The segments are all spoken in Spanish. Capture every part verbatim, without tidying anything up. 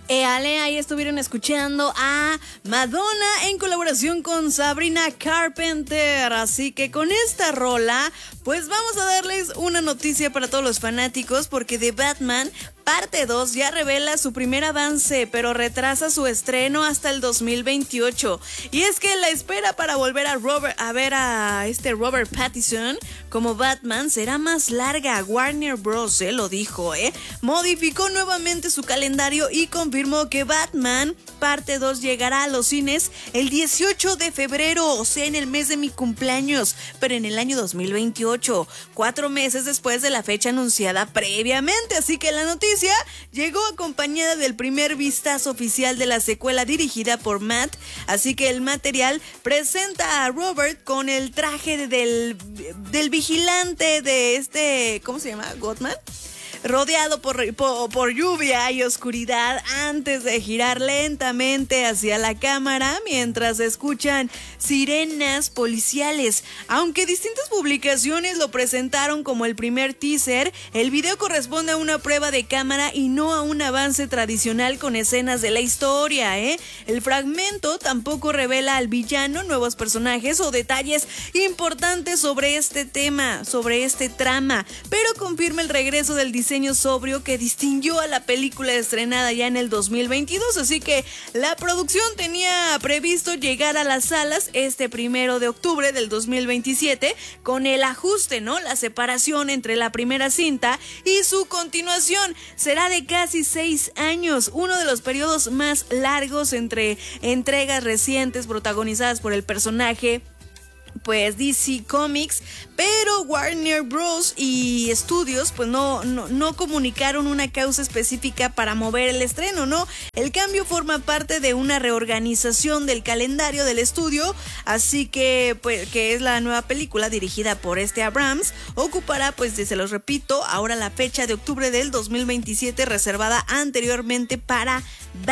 Éale, ahí estuvieron escuchando a Madonna en colaboración con Sabrina Carpenter. Así que con esta rola, pues vamos a darles una noticia para todos los fanáticos, porque The Batman Parte dos ya revela su primer avance, pero retrasa su estreno hasta el dos mil veintiocho. Y es que la espera para volver a, Robert, a ver a este Robert Pattinson como Batman será más larga. Warner Bros. Eh, lo dijo, ¿eh? Modificó nuevamente su calendario y confirmó que Batman Parte dos llegará a los cines el dieciocho de febrero, o sea, en el mes de mi cumpleaños, pero en el año dos mil veintiocho, cuatro meses después de la fecha anunciada previamente. Así que la noticia llegó acompañada del primer vistazo oficial de la secuela dirigida por Matt. Así que el material presenta a Robert con el traje del, del vigilante de este, ¿cómo se llama? ¿Gotham? Rodeado por, por, por lluvia y oscuridad antes de girar lentamente hacia la cámara mientras escuchan sirenas policiales. Aunque distintas publicaciones lo presentaron como el primer teaser, el video corresponde a una prueba de cámara y no a un avance tradicional con escenas de la historia, ¿eh? El fragmento tampoco revela al villano, nuevos personajes o detalles importantes sobre este tema, sobre este trama, pero confirma el regreso del diseño diseño sobrio que distinguió a la película estrenada ya en el dos mil veintidós, así que la producción tenía previsto llegar a las salas este primero de octubre del dos mil veintisiete con el ajuste, ¿no? La separación entre la primera cinta y su continuación será de casi seis años, uno de los periodos más largos entre entregas recientes protagonizadas por el personaje, pues D C Comics, pero Warner Bros. Y estudios pues no, no, no comunicaron una causa específica para mover el estreno, ¿no? El cambio forma parte de una reorganización del calendario del estudio, así que pues que es la nueva película dirigida por este Abrams, ocupará, pues se los repito, ahora la fecha de octubre del dos mil veintisiete reservada anteriormente para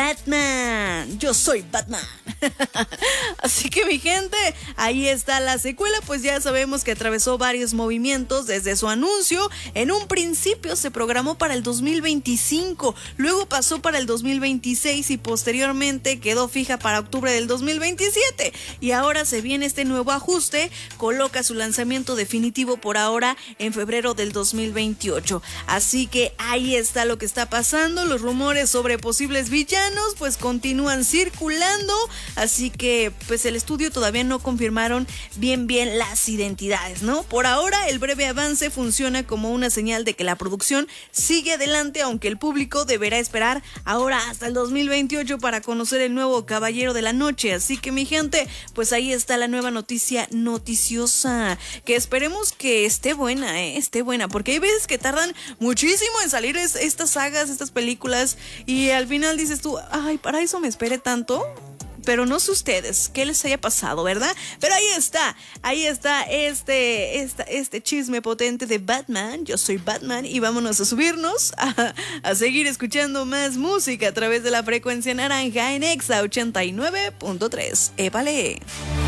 Batman. Yo soy Batman. Así que mi gente, ahí está la secuela, pues ya sabemos que atravesó varios movimientos desde su anuncio. En un principio se programó para el dos mil veinticinco, luego pasó para el dos mil veintiséis y posteriormente quedó fija para octubre del dos mil veintisiete. Y ahora se viene este nuevo ajuste, coloca su lanzamiento definitivo por ahora en febrero del dos mil veintiocho. Así que ahí está lo que está pasando. Los rumores sobre posibles villanos pues continúan circulando, así que pues el estudio todavía no confirmaron bien bien las identidades, ¿no? Por ahora el breve avance funciona como una señal de que la producción sigue adelante, aunque el público deberá esperar ahora hasta el dos mil veintiocho para conocer el nuevo Caballero de la Noche. Así que mi gente, pues ahí está la nueva noticia noticiosa, que esperemos que esté buena, ¿eh? Esté buena, porque hay veces que tardan muchísimo en salir es, estas sagas, estas películas, y al final dices tú, ay, para eso me esperé tanto. Pero no sé ustedes qué les haya pasado, ¿verdad? Pero ahí está, ahí está este, esta, este chisme potente de Batman. Yo soy Batman y vámonos a subirnos a, a seguir escuchando más música a través de la frecuencia naranja en Exa ochenta y nueve punto tres. ¡Épale!